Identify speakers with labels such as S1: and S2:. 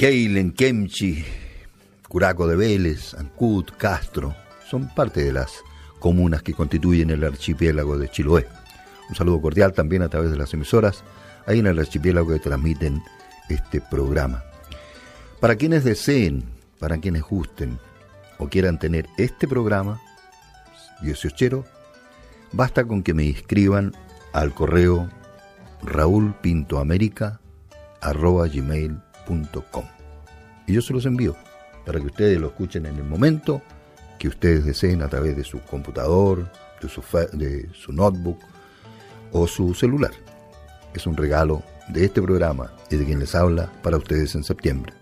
S1: Keilen, Kemchi, Curaco de Vélez, Ancud, Castro, son parte de las comunas que constituyen el archipiélago de Chiloé. Un saludo cordial también a través de las emisoras ahí en el archipiélago que transmiten este programa. Para quienes deseen, para quienes gusten o quieran tener este programa 18, basta con que me inscriban al correo raulpintoamerica@gmail.com y yo se los envío para que ustedes lo escuchen en el momento que ustedes deseen a través de su computador, de su notebook o su celular. Es un regalo de este programa y de quien les habla para ustedes en septiembre.